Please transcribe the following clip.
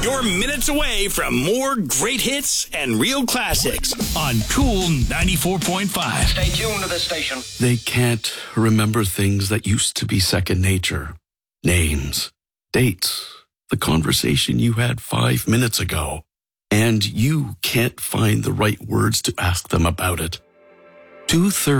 You're minutes away from more great hits and real classics on Cool 94.5. Stay tuned to this station. They can't remember things that used to be second nature. Names, dates, the conversation you had 5 minutes ago. And you can't find the right words to ask them about it. 2/3